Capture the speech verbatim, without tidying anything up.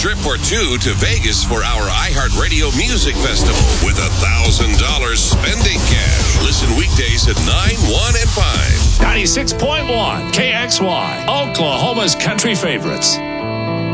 trip or two to Vegas for our iHeartRadio Music Festival with one thousand dollars spending cash. Listen weekdays at nine, one, and five. ninety-six point one K X Y, Oklahoma's country favorites.